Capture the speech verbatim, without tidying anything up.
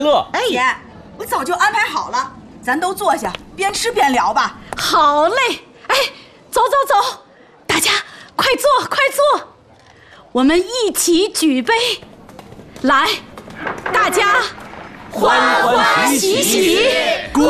乐。 哎，姐，我早就安排好了，咱都坐下，边吃边聊吧。 好嘞，哎，走走走，大家快坐快坐，我们一起举杯，来，大家欢欢喜喜， 恭